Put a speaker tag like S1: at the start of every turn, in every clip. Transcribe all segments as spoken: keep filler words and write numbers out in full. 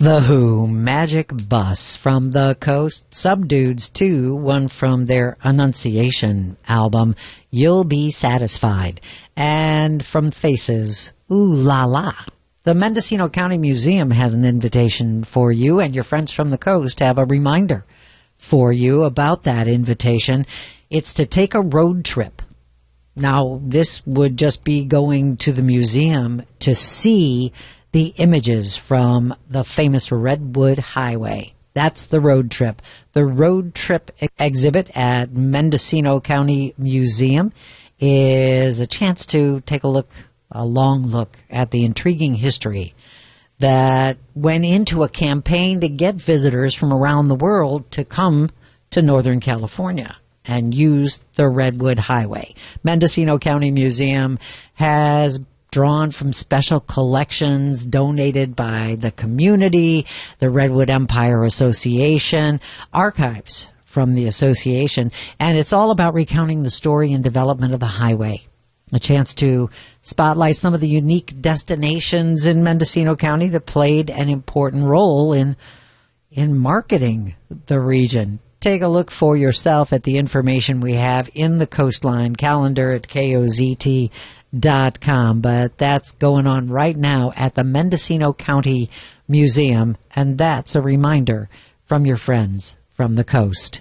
S1: The Who, Magic Bus, from the Coast. Subdudes, too, one from their Annunciation album, You'll Be Satisfied. And from Faces, Ooh La La. The Mendocino County Museum has an invitation for you, and your friends from the Coast have a reminder for you about that invitation. It's to take a road trip. Now, this would just be going to the museum to see the images from the famous Redwood Highway. That's the road trip. The road trip exhibit at Mendocino County Museum is a chance to take a look, a long look at the intriguing history that went into a campaign to get visitors from around the world to come to Northern California and use the Redwood Highway. Mendocino County Museum has drawn from special collections donated by the community, the Redwood Empire Association, archives from the association, and it's all about recounting the story and development of the highway. A chance to spotlight some of the unique destinations in Mendocino County that played an important role in in marketing the region. Take a look for yourself at the information we have in the Coastline calendar at K O Z T dot com, but that's going on right now at the Mendocino County Museum, and that's a reminder from your friends from the Coast.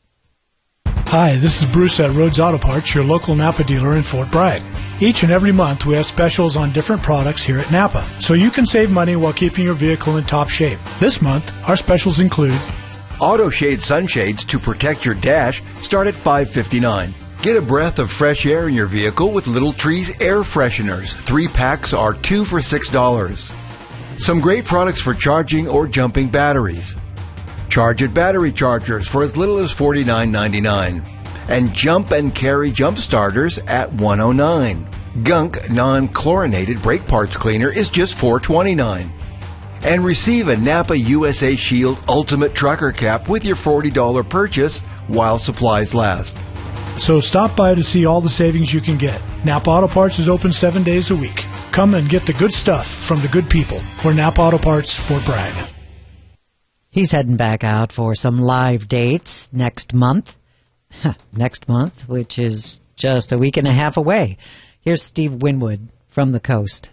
S2: Hi, this is Bruce at Rhodes Auto Parts, your local Napa dealer in Fort Bragg. Each and every month we have specials on different products here at Napa, so you can save money while keeping your vehicle in top shape. This month, our specials include
S3: Auto Shade sunshades to protect your dash start at five fifty-nine. Get a breath of fresh air in your vehicle with Little Trees air fresheners. Three packs are two for six dollars. Some great products for charging or jumping batteries. Charge It battery chargers for as little as forty-nine ninety-nine. And Jump and Carry jump starters at one oh nine. Gunk non-chlorinated brake parts cleaner is just four twenty-nine. And receive a Napa U S A Shield Ultimate Trucker Cap with your forty dollars purchase while supplies last.
S2: So stop by to see all the savings you can get. Napa Auto Parts is open seven days a week. Come and get the good stuff from the good people. We're Napa Auto Parts, Fort Bragg.
S1: He's heading back out for some live dates next month. next month, which is just a week and a half away. Here's Steve Winwood from the Coast.